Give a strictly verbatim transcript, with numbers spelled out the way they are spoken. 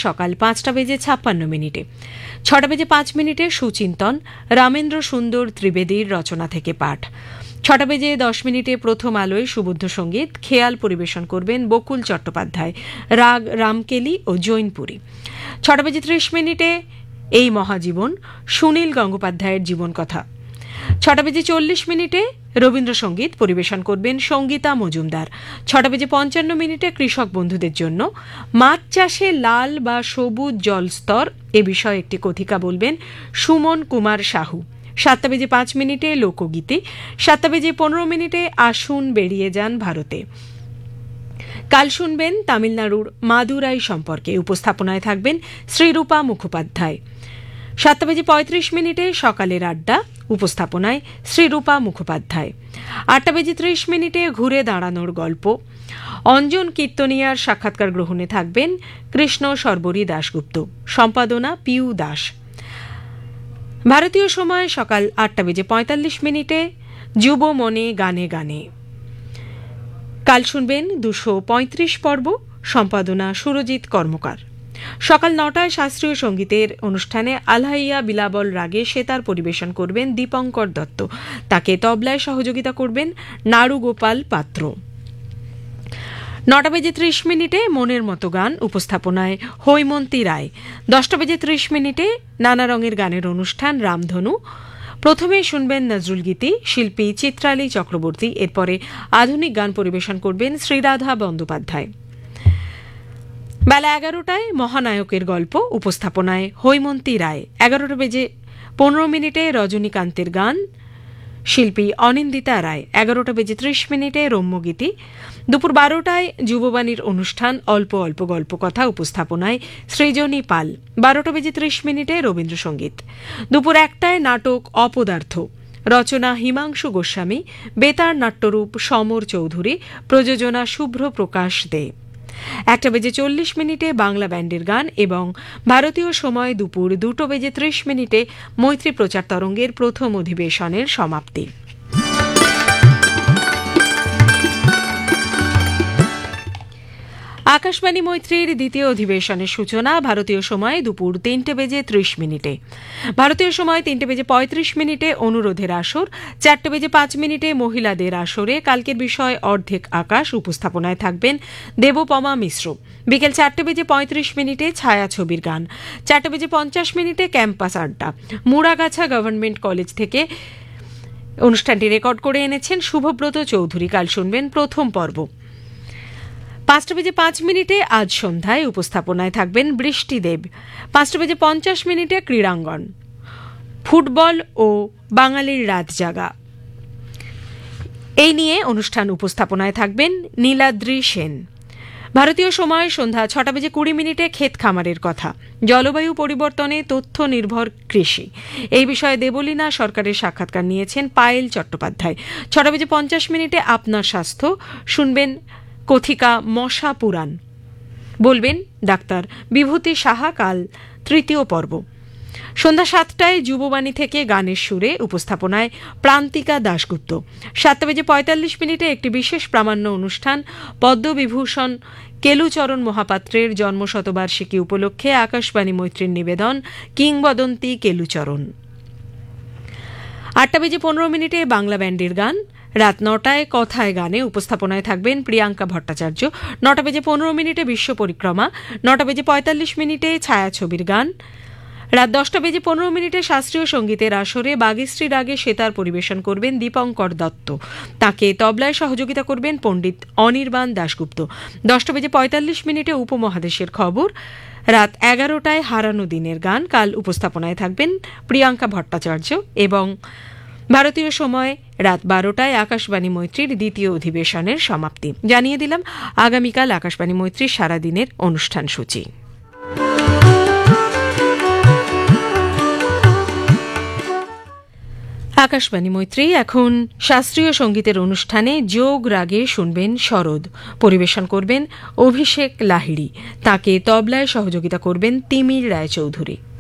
সকাল পাঁচটা বেজে ছাপ্পান্ন মিনিটে। ছটা বেজে পাঁচ মিনিটে সুচিন্তন রামেন্দ্র সুন্দর ত্রিবেদীর রচনা থেকে পাঠ। ছটা বেজে দশ মিনিটে প্রথম আলোয় সুবুদ্ধ সঙ্গীত খেয়াল পরিবেশন করবেন বকুল চট্টোপাধ্যায়, রাগ রামকেলি ও জৈনপুরী। ছটা বেজে ত্রিশ মিনিটে এই মহাজীবন সুনীল গঙ্গোপাধ্যায়ের জীবন কথা। ছটা বেজে চল্লিশ মিনিটে রবীন্দ্রসঙ্গীত পরিবেশন করবেন সঙ্গীতা মজুমদার। ছটা বেজে পঞ্চান্ন মিনিটে কৃষক বন্ধুদের জন্য মাছ চাষে লাল বা সবুজ জলস্তর এ বিষয়ে একটি কথিকা বলবেন সুমন কুমার সাহু। সাতটা বেজে পাঁচ মিনিটে লোকগীতি। সাতটা বেজে পনেরো মিনিটে আসুন বেরিয়ে যান ভারতে। কাল শুনবেন তামিলনাড়ুর মাদুরাই সম্পর্কে, উপস্থাপনায় থাকবেন শ্রীরূপা মুখোপাধ্যায়। সাতটা বেজে পঁয়ত্রিশ মিনিটে সকালের আড্ডা, উপস্থাপনায় শ্রীরূপা মুখোপাধ্যায়। আটটা বেজে ত্রিশ মিনিটে ঘুরে দাঁড়ানোর গল্প, অঞ্জন কীর্তনিয়ার সাক্ষাৎকার গ্রহণে থাকবেন কৃষ্ণ সর্বরী দাশগুপ্ত, সম্পাদনা পিউ দাস। ভারতীয় সময় সকাল আটটা বেজে পঁয়তাল্লিশ মিনিটে যুব মনে গানে গানে। কাল শুনবেন দুশো পঁয়ত্রিশ পর্ব, সম্পাদনা সুরজিৎ কর্মকার। সকাল নটায় শাস্ত্রীয় সঙ্গীতের অনুষ্ঠানে আলহাইয়া বিলাবল রাগে সেতার পরিবেশন করবেন দীপঙ্কর দত্ত, তাকে তবলায় সহযোগিতা করবেন নাড়ুগোপাল পাত্র। নটা বেজে ত্রিশ মিনিটে মনের মতো গান, উপস্থাপনায় হৈমন্তী রায়। দশটা বেজে ত্রিশ মিনিটে নানা রঙের গানের অনুষ্ঠান রামধনু। প্রথমে শুনবেন নজরুল গীতি, শিল্পী চিত্রালী চক্রবর্তী। এরপরে আধুনিক গান পরিবেশন করবেন শ্রীরাধা বন্দ্যোপাধ্যায়। বেলা এগারোটায় মহানায়কের গল্প, উপস্থাপনায় হৈমন্তী রায়। এগারোটা বেজে পনেরো মিনিটে রজনীকান্তের গান, শিল্পী অনিন্দিতা রায়। এগারোটা বেজে ত্রিশ মিনিটে রম্যগীতি। দুপুর বারোটায় যুববাণীর অনুষ্ঠান অল্প অল্প গল্প কথা, উপস্থাপনায় সৃজনী পাল। বারোটা বেজে ত্রিশ মিনিটে রবীন্দ্রসঙ্গীত। দুপুর একটায় নাটক অপদার্থ, রচনা হিমাংশু গোস্বামী, বেতার নাট্যরূপ সমর চৌধুরী, প্রযোজনা শুভ্র প্রকাশ দে। একটা বেজে চল্লিশ মিনিটে বাংলা ব্যান্ডের গান এবং ভারতীয় সময় দুপুর দুটো বেজে ত্রিশ মিনিটে মৈত্রী প্রচার তরঙ্গের প্রথম অধিবেশনের সমাপ্তি। আকাশবাণী মৈত্রীর দ্বিতীয় অধিবেশনের সূচনা ভারতীয় সময় দুপুর তিনটে বেজে ত্রিশ মিনিটে। ভারতীয় সময় তিনটে বেজে পঁয়ত্রিশ মিনিটে অনুরোধের আসর। চারটে বেজে পাঁচ মিনিটে মহিলাদের আসরে কালকের বিষয় অর্ধেক আকাশ, উপস্থাপনায় থাকবেন দেবপমা মিশ্র। বিকেল চারটে বেজে পঁয়ত্রিশ মিনিটে ছায়াছবির গান। চারটে বেজে পঞ্চাশ মিনিটে ক্যাম্পাস আড্ডা। মুড়াগাছা গভর্নমেন্ট কলেজ থেকে অনুষ্ঠানটি রেকর্ড করে এনেছেন শুভব্রত চৌধুরী। কাল শুনবেন প্রথম পর্ব। পাঁচটা বেজে পাঁচ মিনিটে আজ সন্ধ্যায়, উপস্থাপনায় থাকবেন বৃষ্টি দেব। পাঁচটা বেজে পঞ্চাশ মিনিটে ক্রীড়াঙ্গন, ফুটবল ও বাঙালির রাত জাগা, এই নিয়ে অনুষ্ঠান উপস্থাপনায় থাকবেন নীলাদ্রি সেন। ভারতীয় সময় সন্ধ্যা ছটা বেজে কুড়ি মিনিটে ক্ষেত খামারের কথা, জলবায়ু পরিবর্তনে তথ্য নির্ভর কৃষি, এই বিষয়ে দেবলীনা সরকারের সাক্ষাৎকার নিয়েছেন পায়েল চট্টোপাধ্যায়। ছটা বেজে পঞ্চাশ মিনিটে আপনার স্বাস্থ্য, শুনবেন কথিকা মশা পুরাণ, বলবেন ডাক্তার বিভূতি সাহা। কাল তৃতীয় পর্ব। সন্ধ্যা সাতটায় যুববাণী থেকে গানের সুরে, উপস্থাপনায় প্রান্তিকা দাশগুপ্ত। সাতটা বেজে পঁয়তাল্লিশ মিনিটে একটি বিশেষ প্রামাণ্য অনুষ্ঠান পদ্মবিভূষণ কেলুচরণ মহাপাত্রের জন্মশতবার্ষিকী উপলক্ষে আকাশবাণী মৈত্রীর নিবেদন কিংবদন্তি কেলুচরণ। আটটা বেজে পনেরো মিনিটে বাংলা ব্যান্ডের গান। রাত নটায় কথায় গানে, উপস্থাপনায় থাকবেন প্রিয়াঙ্কা ভট্টাচার্য। নটা বেজে পনেরো মিনিটে বিশ্ব পরিক্রমা। নটা বেজে পঁয়তাল্লিশ মিনিটে ছায়াছবির গান। রাত দশটা বেজে পনেরো মিনিটে শাস্ত্রীয় সঙ্গীতের আসরে বাগেশ্রী রাগে সেতার পরিবেশন করবেন দীপঙ্কর দত্ত, তাকে তবলায় সহযোগিতা করবেন পণ্ডিত অনির্বাণ দাশগুপ্ত। দশটা বেজে পঁয়তাল্লিশ মিনিটে উপমহাদেশের খবর। রাত এগারোটায় হারানো দিনের গান। কাল উপস্থাপনায় থাকবেন প্রিয়াঙ্কা ভট্টাচার্য এবং ভারতীয় সময় রাত বারোটায় আকাশবাণী মৈত্রীর দ্বিতীয় অধিবেশনের সমাপ্তি। জানিয়ে দিলাম আগামীকাল আকাশবাণী মৈত্রীর সারাদিনের অনুষ্ঠান সূচি। আকাশবাণী মৈত্রী এখন শাস্ত্রীয় সঙ্গীতের অনুষ্ঠানে যোগ রাগে শুনবেন শরদ, পরিবেশন করবেন অভিষেক লাহিড়ী, তাকে তবলায় সহযোগিতা করবেন তিমির রায়চৌধুরী।